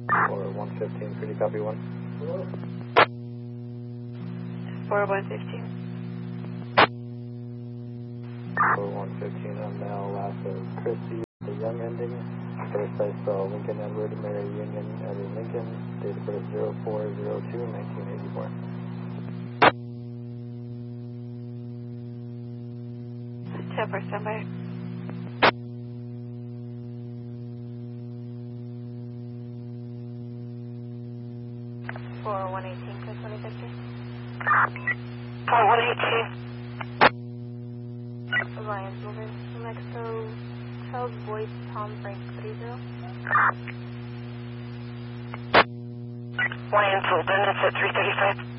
Or 115, could you copy 1? 4115. Or 115 on Mel, last of Christie, the Young ending. First I saw Lincoln Edward, Mary Union, Edward Lincoln, date of birth 0402-1984. 10% standby. For 118, code 2050. 4118. Alliance moving. New Mexico, Charles Boyd, Tom Frank 30. Lions Holden, it's at 335.